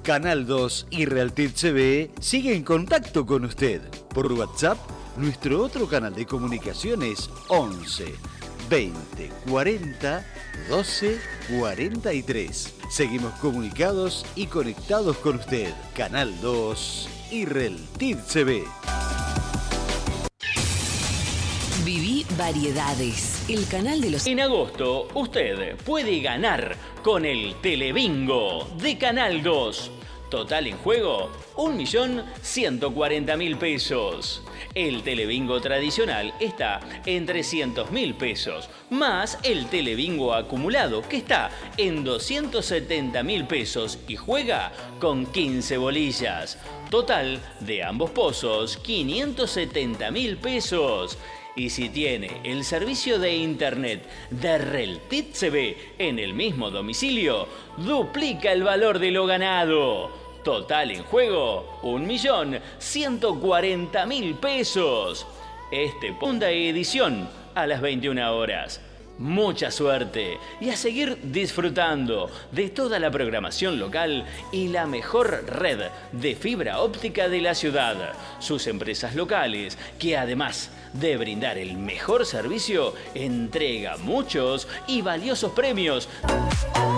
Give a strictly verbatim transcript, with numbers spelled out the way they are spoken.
Canal dos y Realtit T V sigue en contacto con usted. Por WhatsApp, nuestro otro canal de comunicación es once veinte cuarenta doce cuarenta y tres. Seguimos comunicados y conectados con usted. Canal dos y Realtit T V. Viví Variedades, el canal de los... En agosto, usted puede ganar con el Telebingo de Canal dos. Total en juego, un millón ciento cuarenta mil pesos. El Telebingo tradicional está en trescientos mil pesos, más el Telebingo acumulado, que está en doscientos setenta mil pesos y juega con quince bolillas. Total de ambos pozos, quinientos setenta mil pesos. Y si tiene el servicio de internet de Realtit T V en el mismo domicilio, duplica el valor de lo ganado. Total en juego, un millón ciento cuarenta mil pesos. Este segunda edición a las veintiuna horas. Mucha suerte y a seguir disfrutando de toda la programación local y la mejor red de fibra óptica de la ciudad. Sus empresas locales, que además de brindar el mejor servicio, entrega muchos y valiosos premios.